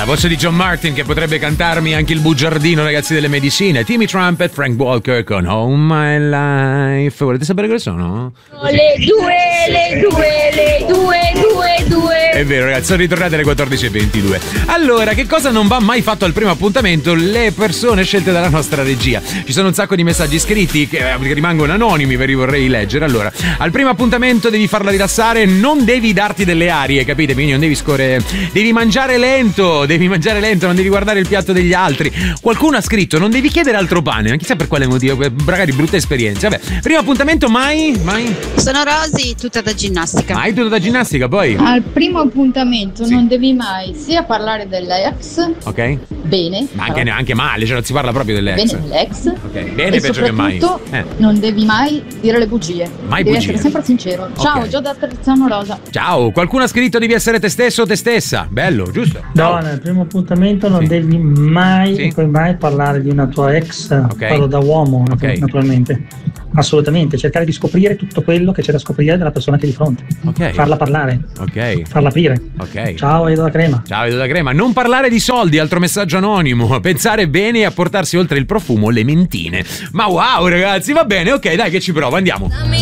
voce di John Martin che potrebbe cantarmi anche il bugiardino, ragazzi delle medicine. Timmy Trumpet, Frank Walker con All My Life. Volete sapere cosa sono? Le due. È vero, ragazzi, sono ritornate alle 14:22. Allora, che cosa non va mai fatto al primo appuntamento? Le persone scelte dalla nostra regia. Ci sono un sacco di messaggi scritti che rimangono anonimi, ve li vorrei leggere. Allora, al primo appuntamento devi farla rilassare, non devi darti delle arie, capite? Quindi non devi scorrere, devi mangiare lento, non devi guardare il piatto degli altri. Qualcuno ha scritto, non devi chiedere altro pane, non chissà per quale motivo, magari brutte esperienze. Vabbè, primo appuntamento mai? Sono Rosy, tutta da ginnastica. Mai tutta da ginnastica, poi? Al primo appuntamento non devi mai sia parlare dell'ex, ok, bene, ma anche male, cioè non si parla proprio dell'ex. bene dell'ex, ok, bene e peggio che mai. non devi mai dire le bugie. Mai devi bugie. essere sempre sincero. Ciao, Ok. Gio da Trezzano Rosa. Ciao, qualcuno ha scritto devi essere te stesso o te stessa. Bello, giusto? Donna, al primo appuntamento non devi mai, puoi mai parlare di una tua ex, parlo da uomo, naturalmente. Assolutamente, cercare di scoprire tutto quello che c'è da scoprire della persona che è di fronte. Ok. Farla parlare. Ok. Farla aprire. Ok. Ciao, Edo da Crema. Ciao, Edo da Crema. Non parlare di soldi, altro messaggio anonimo. Pensare bene e a portarsi oltre il profumo le mentine. Ma wow, ragazzi, va bene, ok, dai che ci provo, andiamo.